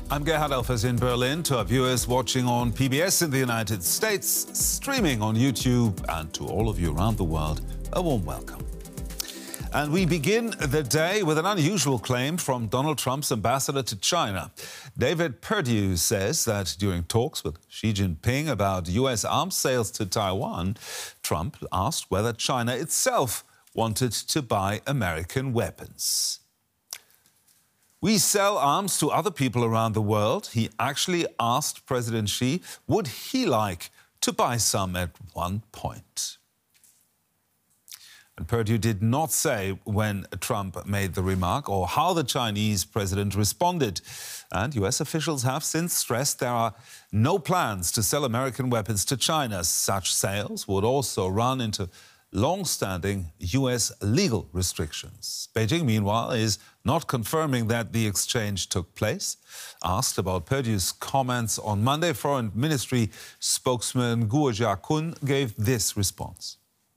I'm Gerhard Elfers in Berlin. To our viewers watching on PBS in the United States, streaming on YouTube, and to all of you around the world, a warm welcome. And we begin the day with an unusual claim from Donald Trump's ambassador to China. David Perdue says that during talks with Xi Jinping about U.S. arms sales to Taiwan, Trump asked whether China itself wanted to buy American weapons. We sell arms to other people around the world. He actually asked President Xi, would he like to buy some at one point? And Perdue did not say when Trump made the remark or how the Chinese president responded. And US officials have since stressed there are no plans to sell American weapons to China. Such sales would also run into long-standing US legal restrictions. Beijing, meanwhile, is not confirming that the exchange took place. Asked about Perdue's comments on Monday, Foreign Ministry spokesman Guo Jiakun gave this response.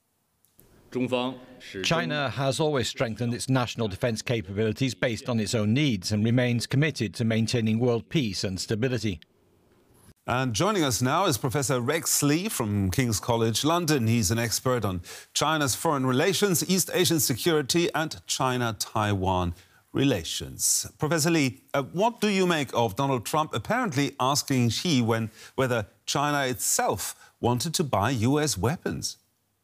China has always strengthened its national defense capabilities based on its own needs and remains committed to maintaining world peace and stability. And joining us now is Professor Rex Lee from King's College London. He's an expert on China's foreign relations, East Asian security and China-Taiwan relations. Professor Lee, what do you make of Donald Trump apparently asking Xi whether China itself wanted to buy US weapons?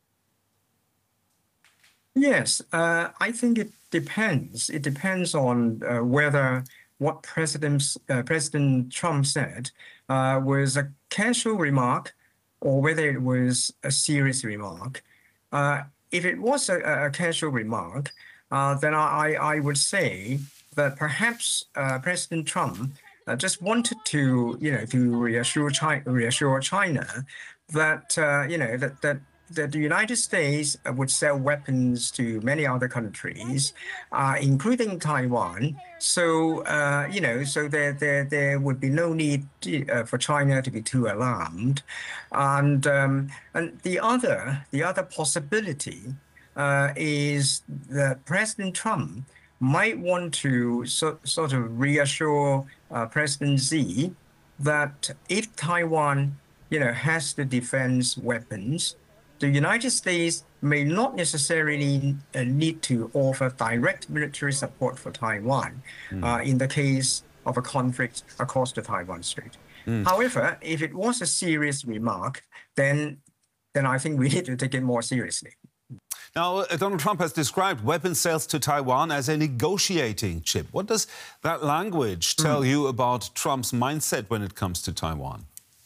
Yes, I think it depends. It depends on whether what President Trump said was a casual remark or whether it was a serious remark. If it was a casual remark, then I would say that perhaps President Trump just wanted to, to reassure China that, that the United States would sell weapons to many other countries, including Taiwan. So, so there would be no need for China to be too alarmed. And the other possibility is that President Trump might want to sort of reassure President Xi that if Taiwan, has the defense weapons, the United States may not necessarily need to offer direct military support for Taiwan in the case of a conflict across the Taiwan Strait. However, if it was a serious remark, then I think we need to take it more seriously. Now, Donald Trump has described weapon sales to Taiwan as a negotiating chip. What does that language tell you about Trump's mindset when it comes to Taiwan?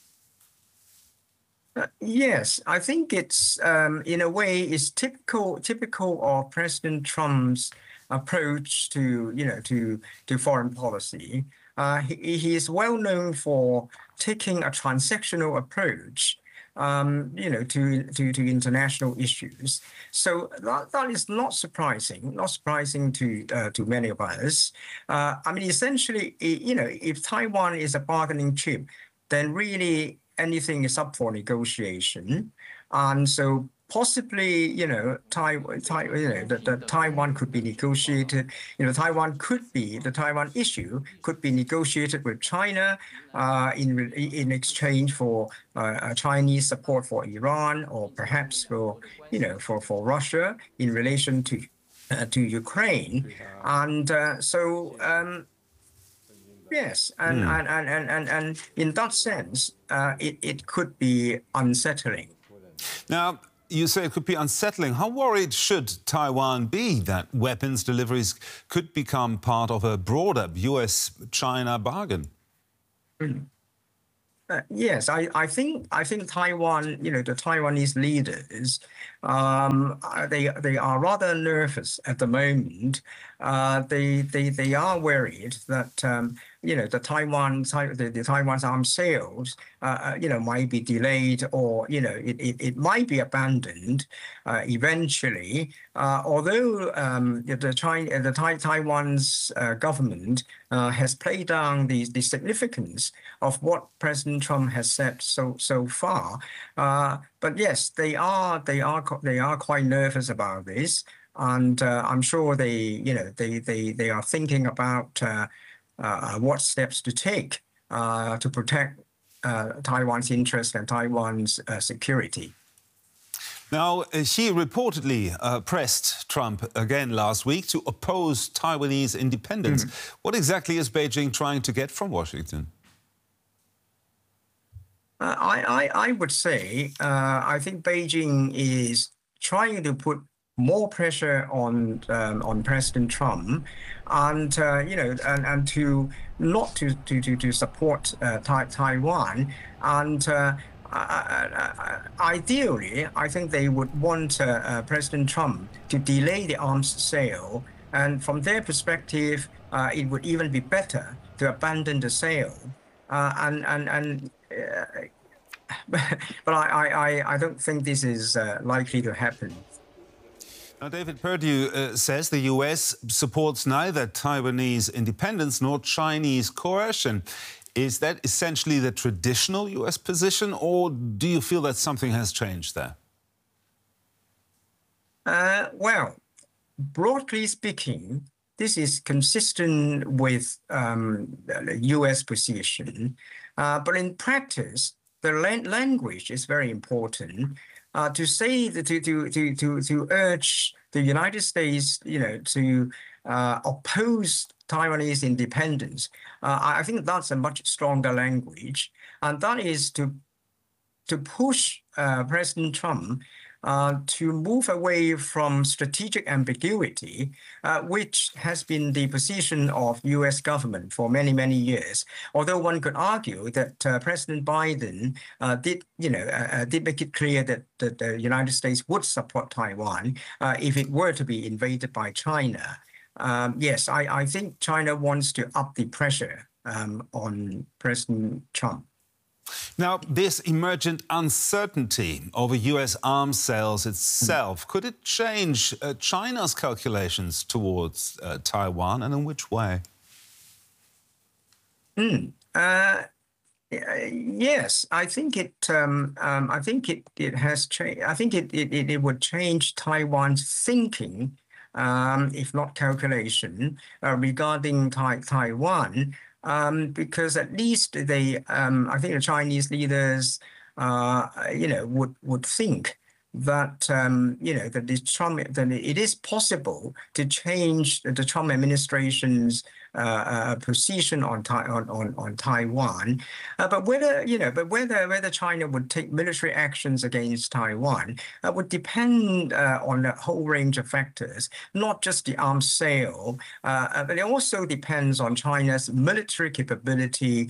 Yes, I think it's in a way it's typical of President Trump's approach to to foreign policy. He is well known for taking a transactional approach, to international issues. So that is not surprising to many of us. I mean, essentially, if Taiwan is a bargaining chip, then really anything is up for negotiation, and so possibly, Taiwan could be negotiated. The Taiwan issue could be negotiated with China in exchange for Chinese support for Iran, or perhaps for Russia in relation to Ukraine, and yes, and in that sense, it could be unsettling. Now, you say it could be unsettling. How worried should Taiwan be that weapons deliveries could become part of a broader US-China bargain? Yes, I think Taiwan, the Taiwanese leaders, they are rather nervous at the moment. They are worried that the Taiwan's arms sales might be delayed, or it might be abandoned eventually. Although Taiwan's government has played down the significance of what President Trump has said so far, but yes, they are quite nervous about this, and I'm sure they are thinking about what steps to take to protect Taiwan's interest and Taiwan's security. Now, Xi reportedly pressed Trump again last week to oppose Taiwanese independence. What exactly is Beijing trying to get from Washington? I would say I think Beijing is trying to put more pressure on President Trump, and and to not to support Taiwan, and ideally, I think they would want President Trump to delay the arms sale, and from their perspective, it would even be better to abandon the sale, but I don't think this is likely to happen. Now, David Perdue says the US supports neither Taiwanese independence nor Chinese coercion. Is that essentially the traditional US position, or do you feel that something has changed there? Well, broadly speaking, this is consistent with the US position, but in practice, the language is very important. To say that to urge the United States, to oppose Taiwanese independence, I think that's a much stronger language, and that is to push President Trump to move away from strategic ambiguity, which has been the position of U.S. government for many, many years. Although one could argue that President Biden did make it clear that the United States would support Taiwan if it were to be invaded by China. Yes, I think China wants to up the pressure on President Trump. Now, this emergent uncertainty over US arms sales itself, could it change China's calculations towards Taiwan, and in which way? Yes, I think it has changed. I think it would change Taiwan's thinking, if not calculation, regarding Taiwan. Because at least I think the Chinese leaders, would think that that it is possible to change the Trump administration's position on Taiwan, but whether China would take military actions against Taiwan would depend on a whole range of factors, not just the arms sale, but it also depends on China's military capability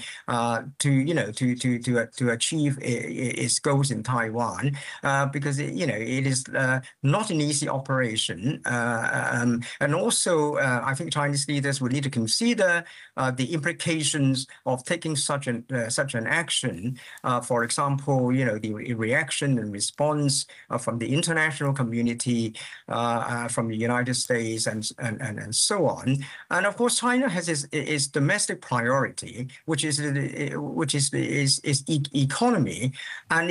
to achieve its goals in Taiwan, because it is not an easy operation, and also I think Chinese leaders would need to consider the implications of taking such an action. For example, the reaction and response from the international community, from the United States, and so on. And of course, China has its domestic priority, which is its economy, and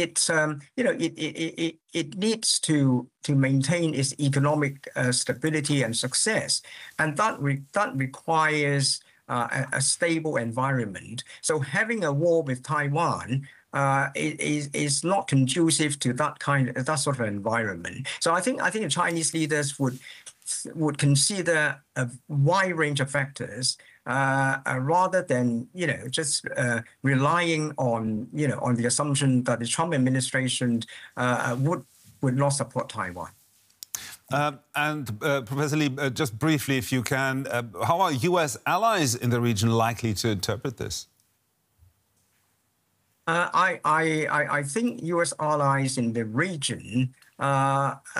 it needs to maintain its economic stability and success, and that requires a stable environment. So having a war with Taiwan is not conducive to that sort of environment. So I think the Chinese leaders would consider a wide range of factors rather than just relying on the assumption that the Trump administration would not support Taiwan. And Professor Lee, just briefly, if you can, how are U.S. allies in the region likely to interpret this? I think U.S. allies in the region